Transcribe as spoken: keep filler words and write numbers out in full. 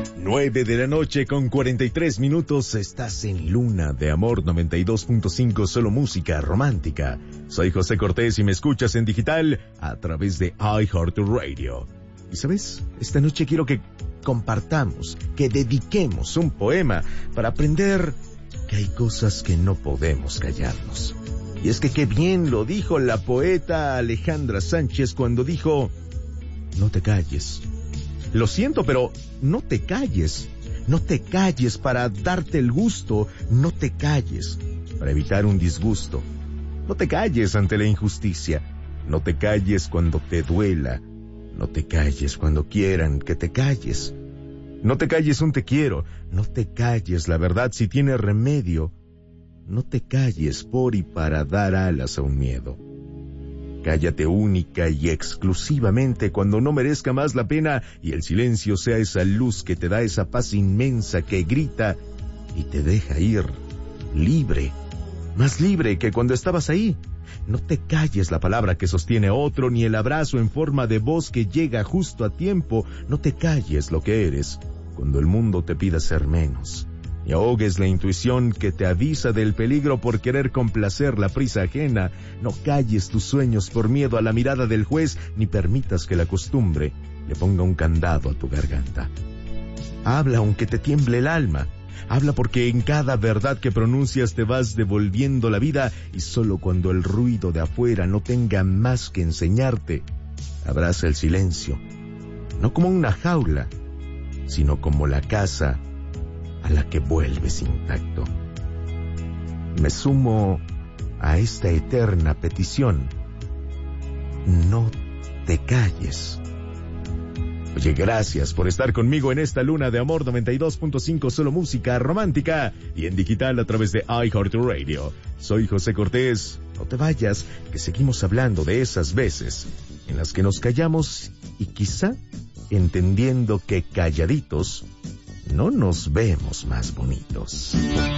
nueve de la noche con cuarenta y tres minutos, estás en Luna de Amor noventa y dos punto cinco, solo música romántica. Soy José Cortés y me escuchas en digital a través de iHeartRadio. Y sabes, esta noche quiero que compartamos, que dediquemos un poema para aprender que hay cosas que no podemos callarnos. Y es que qué bien lo dijo la poeta Alejandra Sánchez cuando dijo: no te calles. Lo siento, pero no te calles. No te calles para darte el gusto. No te calles para evitar un disgusto. No te calles ante la injusticia. No te calles cuando te duela. No te calles cuando quieran que te calles. No te calles un te quiero. No te calles la verdad si tiene remedio. No te calles por y para dar alas a un miedo. Cállate única y exclusivamente cuando no merezca más la pena y el silencio sea esa luz que te da esa paz inmensa que grita y te deja ir libre, más libre que cuando estabas ahí. No te calles la palabra que sostiene otro ni el abrazo en forma de voz que llega justo a tiempo. No te calles lo que eres cuando el mundo te pida ser menos. Ni ahogues la intuición que te avisa del peligro por querer complacer la prisa ajena. No calles tus sueños por miedo a la mirada del juez, ni permitas que la costumbre le ponga un candado a tu garganta. Habla aunque te tiemble el alma. Habla porque en cada verdad que pronuncias te vas devolviendo la vida, y solo cuando el ruido de afuera no tenga más que enseñarte, abraza el silencio, no como una jaula, sino como la casa a la que vuelves intacto. Me sumo a esta eterna petición: no te calles. Oye, gracias por estar conmigo en esta Luna de Amor noventa y dos punto cinco, solo música romántica y en digital a través de iHeartRadio. Soy José Cortés. No te vayas, que seguimos hablando de esas veces en las que nos callamos y quizá entendiendo que calladitos no nos vemos más bonitos.